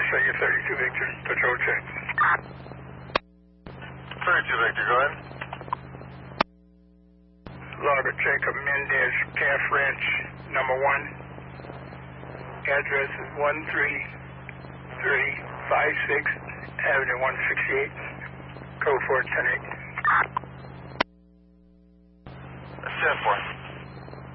show you 32 Victor, patrol check. 32 Victor, go ahead. Logger Jacob Mendez, Calf Ranch, number 1. Address is 13356 Avenue 168, code 410. 10-4.